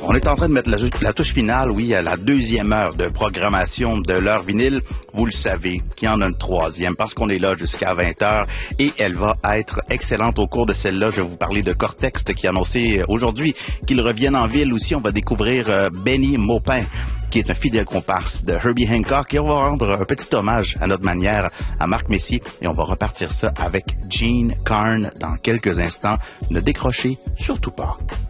On est en train de mettre la touche finale, oui, à la deuxième heure de programmation de l'heure vinyle. Vous le savez, qu'il y en a une troisième parce qu'on est là jusqu'à 20h et elle va être excellente au cours de celle-là. Je vais vous parler de Cortex qui a annoncé aujourd'hui qu'ils reviennent en ville aussi. On va découvrir Benny Maupin, qui est un fidèle comparse de Herbie Hancock, et on va rendre un petit hommage à notre manière à Marc Messier et on va repartir ça avec Gene Carn dans quelques instants. Ne décrochez surtout pas.